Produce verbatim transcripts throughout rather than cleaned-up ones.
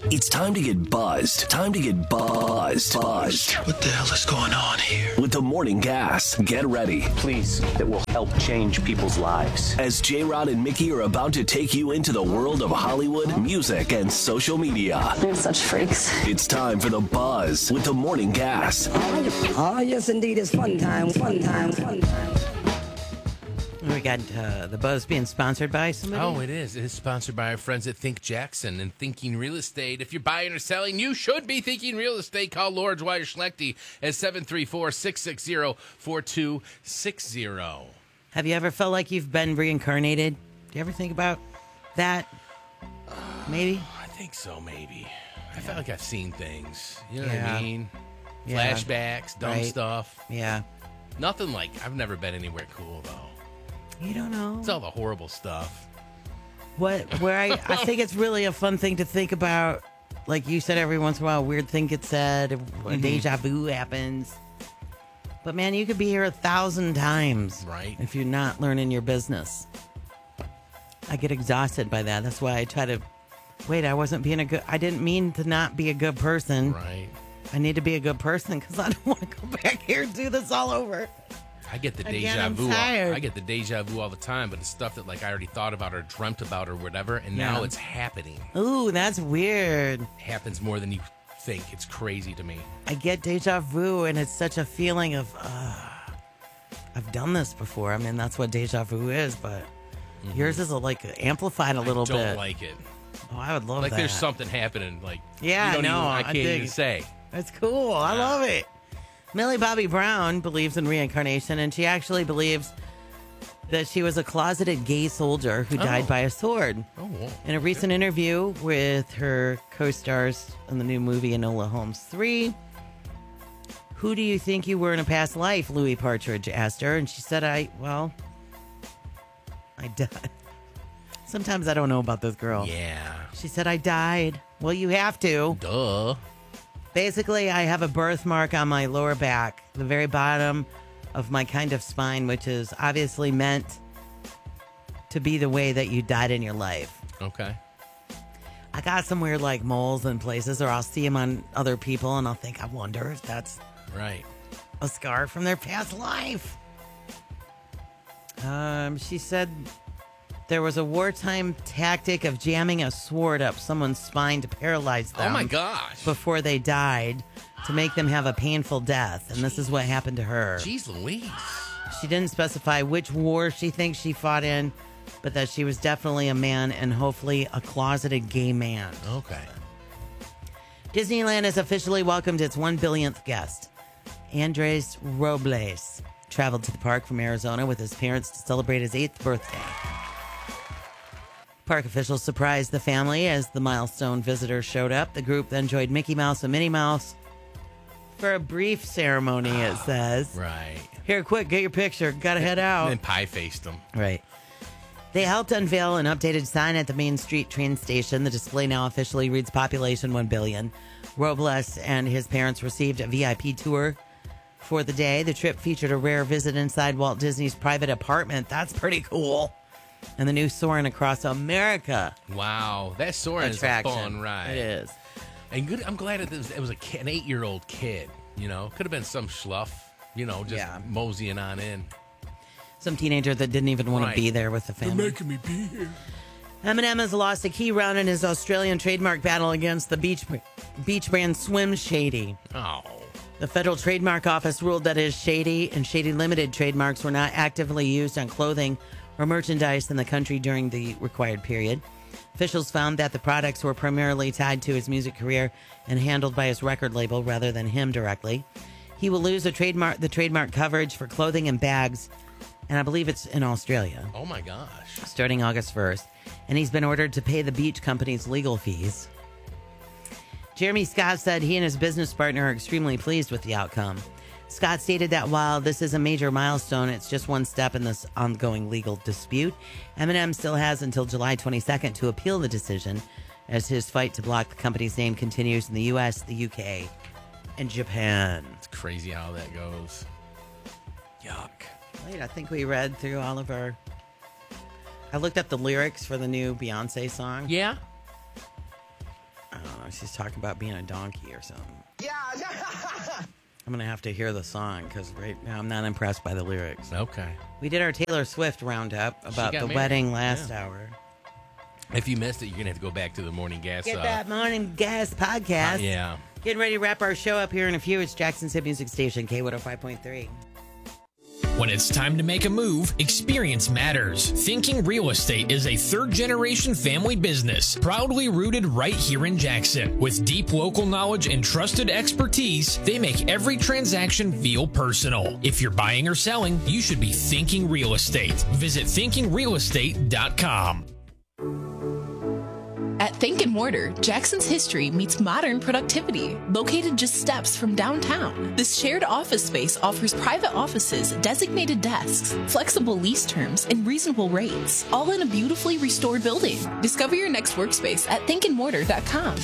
It's time to get buzzed. Time to get buzzed. Buzzed. What the hell is going on here? With the Morning Gas. Get ready. Please, that will help change people's lives. As J-Rod and Mickey are about to take you into the world of Hollywood, music, and social media. They're such freaks. It's time for the buzz with the Morning Gas. Oh, yes, indeed. It's fun time, fun time, fun time. We got uh, the buzz being sponsored by somebody. Oh, it is. It is sponsored by our friends at Think Jackson and Thinking Real Estate. If you're buying or selling, you should be thinking real estate. Call Laura Dwyer Schlechte at seven three four, six six zero, four two six zero. Have you ever felt like you've been reincarnated? Do you ever think about that? Maybe? I think so, maybe. I felt like I've seen things. You know Yeah. what I mean? Yeah. Flashbacks, dumb Right. stuff. Yeah. Nothing like, I've never been anywhere cool, though. You don't know. It's all the horrible stuff. What? Where I, I think it's really a fun thing to think about. Like you said, every once in a while, a weird thing gets said, a Mm-hmm. deja vu happens. But man, you could be here a thousand times, Right. if you're not learning your business. I get exhausted by that. That's why I try to. Wait, I wasn't being a good. I didn't mean to not be a good person. Right. I need to be a good person because I don't want to go back here and do this all over. I get the Again, deja I'm vu. All, tired. I get the deja vu all the time, but it's stuff that like I already thought about or dreamt about or whatever, and now Yeah. it's happening. Ooh, that's weird. It happens more than you think. It's crazy to me. I get deja vu, and it's such a feeling of, uh, I've done this before. I mean, that's what deja vu is, but yours is like amplified a little I don't bit. like it. Oh, I would love Like that. there's something happening. Like Yeah, you don't no, even, I I can't dig even it. say. That's cool. I love it. Millie Bobby Brown believes in reincarnation, and she actually believes that she was a closeted gay soldier who died Oh. by a sword. Oh, whoa. In a recent interview with her co-stars in the new movie Enola Holmes three, who do you think you were in a past life? Louis Partridge asked her, and she said, I, well, I died. Sometimes I don't know about this girl. Yeah. She said, I died. Well, you have to. Duh. Basically, I have a birthmark on my lower back, the very bottom of my kind of spine, which is obviously meant to be the way that you died in your life. Okay. I got some weird like moles in places, or I'll see them on other people, and I'll think, I wonder if that's Right. a scar from their past life. Um, she said there was a wartime tactic of jamming a sword up someone's spine to paralyze them. Oh my gosh. Before they died, to make them have a painful death, and this is what happened to her. Jeez Louise. She didn't specify which war she thinks she fought in, but that she was definitely a man and hopefully a closeted gay man. Okay. Disneyland has officially welcomed its one billionth guest. Andres Robles traveled to the park from Arizona with his parents to celebrate his eighth birthday. Park officials surprised the family as the milestone visitor showed up. The group then joined Mickey Mouse and Minnie Mouse for a brief ceremony, it says. Right. Here, quick, get your picture. Gotta head And out. then pie faced them. Right. They helped unveil an updated sign at the Main Street train station. The display now officially reads population one billion. Robles and his parents received a V I P tour for the day. The trip featured a rare visit inside Walt Disney's private apartment. That's pretty cool. And the new Soarin' Across America Wow. That Soarin' is a attraction. fun ride. It is. And good. I'm glad it was, it was a kid, an eight-year-old kid. You know, could have been some schluff. You know, just Yeah. moseying on in. Some teenager that didn't even want Right. to be there with the family. me be here. Eminem has lost a key round in his Australian trademark battle against the beach beach brand Swim Shady. Oh. The Federal Trademark Office ruled that his Shady and Shady Limited trademarks were not actively used on clothing or merchandise in the country during the required period. Officials found that the products were primarily tied to his music career and handled by his record label rather than him directly. He will lose a trademark, the trademark coverage for clothing and bags, and I believe it's in Australia, Oh my gosh. starting August first. And he's been ordered to pay the beach company's legal fees. Jeremy Scott said he and his business partner are extremely pleased with the outcome. Scott stated that while this is a major milestone, it's just one step in this ongoing legal dispute. Eminem still has until July twenty-second to appeal the decision, as his fight to block the company's name continues in the U S, the U K, and Japan. It's crazy how that goes. Yuck. Wait, I think we read through all of our... I looked up the lyrics for the new Beyonce song. Yeah? I don't know. She's talking about being a donkey or something. Yeah. I'm going to have to hear the song because right now I'm not impressed by the lyrics. Okay. We did our Taylor Swift roundup about the married. wedding last Yeah. hour. If you missed it, you're going to have to go back to the Morning Gas. Get uh, that Morning Gas podcast. Uh, yeah. Getting ready to wrap our show up here in a few. It's Jackson's Hit Music Station, K one oh five point three. When it's time to make a move, experience matters. Thinking Real Estate is a third-generation family business, proudly rooted right here in Jackson. With deep local knowledge and trusted expertise, they make every transaction feel personal. If you're buying or selling, you should be Thinking Real Estate. Visit thinking real estate dot com. At Think and Mortar, Jackson's history meets modern productivity. Located just steps from downtown, this shared office space offers private offices, designated desks, flexible lease terms, and reasonable rates, all in a beautifully restored building. Discover your next workspace at think and mortar dot com.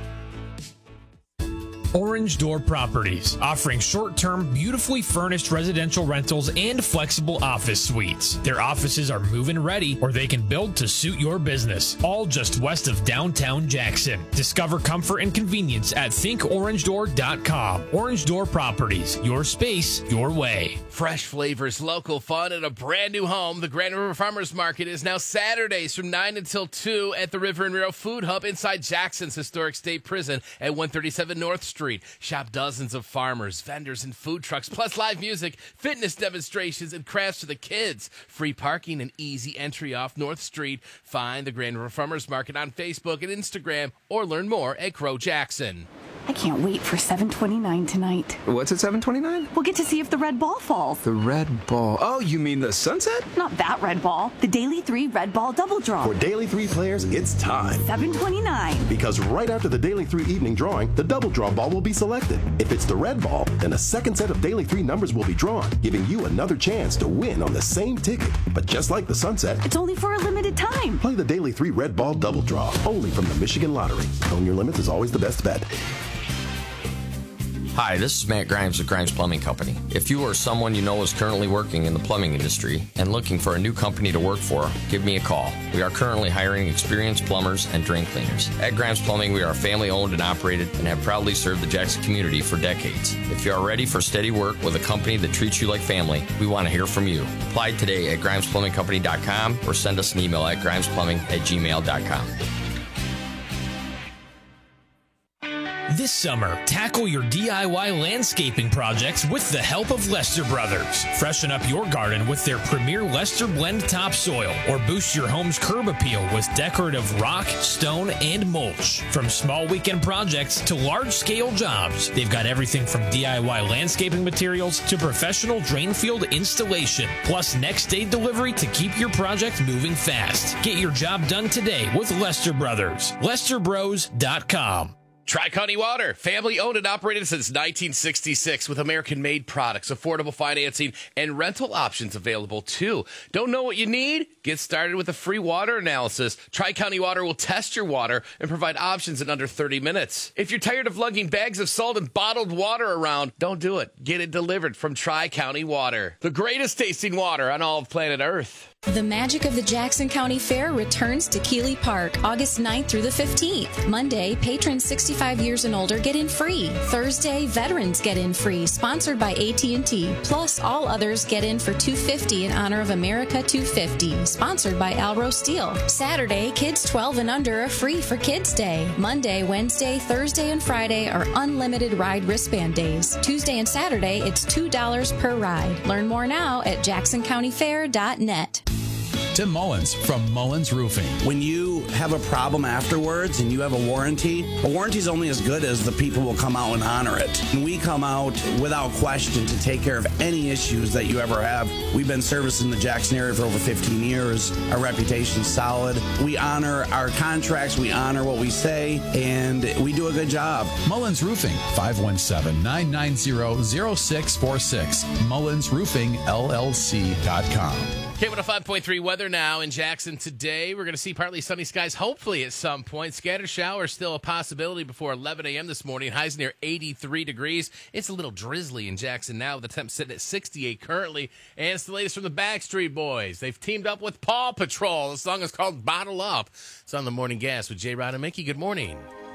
Orange Door Properties, offering short-term, beautifully furnished residential rentals and flexible office suites. Their offices are move-in ready, or they can build to suit your business, all just west of downtown Jackson. Discover comfort and convenience at think orange door dot com. Orange Door Properties, your space, your way. Fresh flavors, local fun, and a brand new home. The Grand River Farmers Market is now Saturdays from nine until two at the River and Rail Food Hub inside Jackson's Historic State Prison at one thirty-seven North Street. Shop dozens of farmers, vendors, and food trucks, plus live music, fitness demonstrations, and crafts for the kids. Free parking and easy entry off North Street. Find the Grand River Farmers Market on Facebook and Instagram, or learn more at Crow Jackson. I can't wait for seven twenty-nine tonight. What's at seven twenty-nine? We'll get to see if the red ball falls. The red ball. Oh, you mean the sunset? Not that red ball. The Daily three Red Ball Double Draw. For Daily three players, it's time. seven twenty-nine. Because right after the Daily three evening drawing, the double draw ball will be selected. If it's the red ball, then a second set of Daily three numbers will be drawn, giving you another chance to win on the same ticket. But just like the sunset, it's only for a limited time. Play the Daily three Red Ball Double Draw, only from the Michigan Lottery. Own your limits is always the best bet. Hi, this is Matt Grimes of Grimes Plumbing Company. If you or someone you know is currently working in the plumbing industry and looking for a new company to work for, give me a call. We are currently hiring experienced plumbers and drain cleaners. At Grimes Plumbing, we are family owned and operated and have proudly served the Jackson community for decades. If you are ready for steady work with a company that treats you like family, we want to hear from you. Apply today at grimes plumbing company dot com or send us an email at grimes plumbing at gmail dot com. This summer, tackle your D I Y landscaping projects with the help of Lester Brothers. Freshen up your garden with their premier Lester Blend topsoil, or boost your home's curb appeal with decorative rock, stone, and mulch. From small weekend projects to large-scale jobs, they've got everything from D I Y landscaping materials to professional drain field installation, plus next-day delivery to keep your project moving fast. Get your job done today with Lester Brothers. lester bros dot com. Tri-County Water, family owned and operated since nineteen sixty-six with American-made products, affordable financing, and rental options available too. Don't know what you need? Get started with a free water analysis. Tri-County Water will test your water and provide options in under thirty minutes. If you're tired of lugging bags of salt and bottled water around, don't do it. Get it delivered from Tri-County Water, the greatest tasting water on all of planet Earth. The magic of the Jackson County Fair returns to Keeley Park August ninth through the fifteenth. Monday, patrons sixty-five years and older get in free. Thursday, veterans get in free, sponsored by A T and T. Plus, all others get in for two hundred fifty dollars in honor of America two fifty, sponsored by Alro Steel. Saturday, kids twelve and under are free for Kids Day. Monday, Wednesday, Thursday, and Friday are unlimited ride wristband days. Tuesday and Saturday, it's two dollars per ride. Learn more now at jackson county fair dot net. Tim Mullins from Mullins Roofing. When you have a problem afterwards and you have a warranty, a warranty is only as good as the people will come out and honor it. And we come out without question to take care of any issues that you ever have. We've been servicing the Jackson area for over fifteen years. Our reputation's solid. We honor our contracts. We honor what we say, and we do a good job. Mullins Roofing, five one seven, nine nine zero, zero six four six. Mullins Roofing L L C dot com. K one oh five point three weather now in Jackson today. We're going to see partly sunny skies, hopefully at some point. Scattered showers still a possibility before eleven a.m. this morning. Highs near eighty-three degrees. It's a little drizzly in Jackson now, with the temp sitting at sixty-eight currently. And it's the latest from the Backstreet Boys. They've teamed up with Paw Patrol. The song is called Bottle Up. It's on the Morning Gas with J. Rod and Mickey. Good morning.